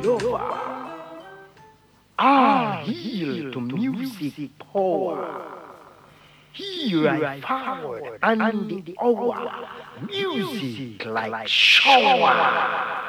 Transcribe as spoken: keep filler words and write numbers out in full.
lover are healed to music power. Here I forward and the hour, music like shower.